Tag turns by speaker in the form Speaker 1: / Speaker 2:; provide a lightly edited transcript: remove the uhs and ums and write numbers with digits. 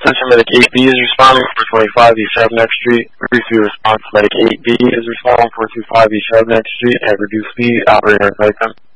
Speaker 1: Attention, Medic 8B is responding, 425 East Sharpneck Street. Briefly response, Medic 8B is responding, 425 East Sharpneck Street at reduced speed. Operator, invite them.